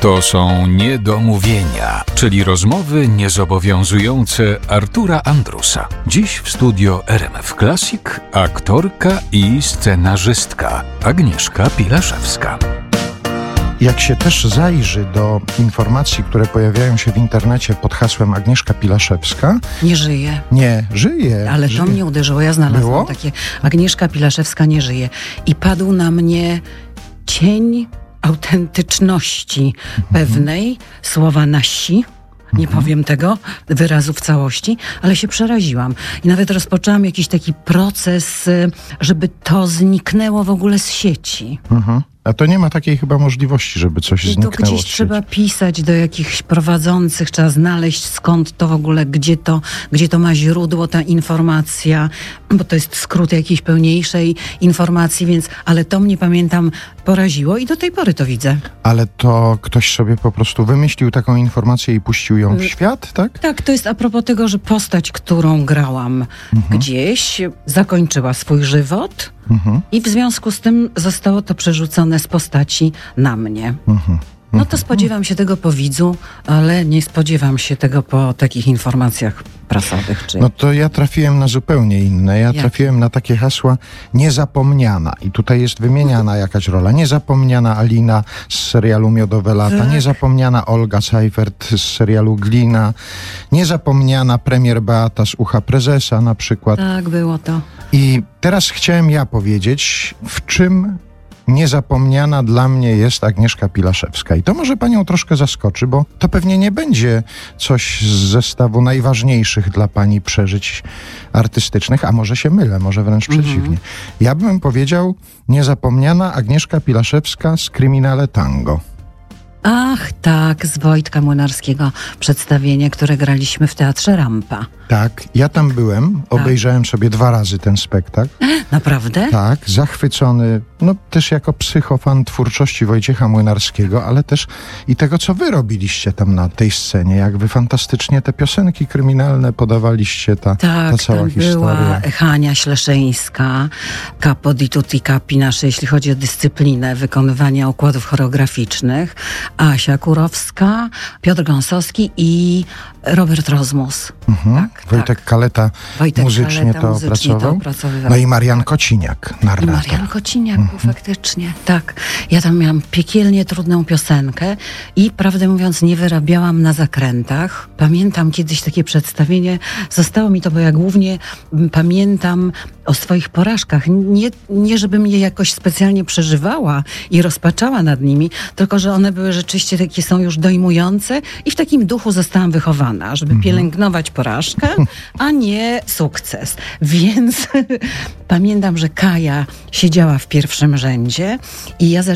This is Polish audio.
To są niedomówienia, czyli rozmowy niezobowiązujące Artura Andrusa. Dziś w studio RMF Classic aktorka i scenarzystka Agnieszka Pilaszewska. Jak się też zajrzy do informacji, które pojawiają się w internecie pod hasłem Agnieszka Pilaszewska... Nie żyje. Nie, żyje. Ale żyje. to mnie uderzyło. Ja znalazłam takie Agnieszka Pilaszewska nie żyje. I padł na mnie cień autentyczności pewnej, słowa nasi. Nie powiem tego wyrazu w całości, ale się przeraziłam. I nawet rozpoczęłam jakiś taki proces, żeby to zniknęło w ogóle z sieci. A to nie ma takiej chyba możliwości, żeby coś zniknęło I to gdzieś z sieci. trzeba pisać do jakichś prowadzących, trzeba znaleźć skąd to w ogóle, gdzie to ma źródło ta informacja, bo to jest skrót jakiejś pełniejszej informacji, więc, ale to mnie, pamiętam, poraziło i do tej pory to widzę. Ale to ktoś sobie po prostu wymyślił taką informację i puścił ją w świat, tak? Tak, to jest a propos tego, że postać, którą grałam gdzieś, zakończyła swój żywot i w związku z tym zostało to przerzucone z postaci na mnie. No to spodziewam się tego po widzu, ale nie spodziewam się tego po takich informacjach prasowych. No to ja trafiłem na zupełnie inne. Ja trafiłem na takie hasła niezapomniana. I tutaj jest wymieniana jakaś rola. Niezapomniana Alina z serialu Miodowe lata. Niezapomniana Olga Seifert z serialu Glina. Niezapomniana premier Beata z Ucha prezesa na przykład. Tak, było to. I teraz chciałem ja powiedzieć, w czym niezapomniana dla mnie jest Agnieszka Pilaszewska. I to może panią troszkę zaskoczy, bo to pewnie nie będzie coś z zestawu najważniejszych dla pani przeżyć artystycznych, a może się mylę, może wręcz przeciwnie. Ja bym powiedział niezapomniana Agnieszka Pilaszewska z Kryminale Tango. Ach tak, z Wojtka Młynarskiego przedstawienie, które graliśmy w Teatrze Rampa. Tak, ja tam byłem, obejrzałem sobie 2 razy ten spektakl. Naprawdę? Tak, zachwycony, no też jako psychofan twórczości Wojciecha Młynarskiego, ale też i tego, co wy robiliście tam na tej scenie, jak wy fantastycznie te piosenki kryminalne podawaliście, ta cała tam historia. była Hania Śleszyńska, capo di tutti capi nasze, jeśli chodzi o dyscyplinę wykonywania układów choreograficznych, Asia Kurowska, Piotr Gąsowski i Robert Rozmus. Wojtek Kaleta muzycznie to opracował. No i Marian Kociniak, narrator. I Marian Kociniak był faktycznie, tak. Ja tam miałam piekielnie trudną piosenkę i prawdę mówiąc nie wyrabiałam na zakrętach. Pamiętam kiedyś takie przedstawienie, zostało mi to, bo ja głównie pamiętam o swoich porażkach. Nie żebym je jakoś specjalnie przeżywała i rozpaczała nad nimi, tylko że one były rzeczywiście takie, są już dojmujące i w takim duchu zostałam wychowana, żeby pielęgnować porażkę, a nie sukces. Więc pamiętam, że Kaja siedziała w pierwszym rzędzie i ja